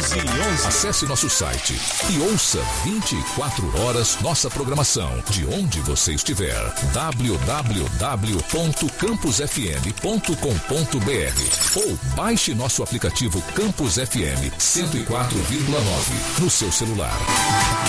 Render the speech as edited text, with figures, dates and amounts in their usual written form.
1111. Acesse nosso site e ouça 24 horas nossa programação de onde você estiver. www.campusfm.com.br ou baixe nosso aplicativo Campus FM 104,9 no seu celular.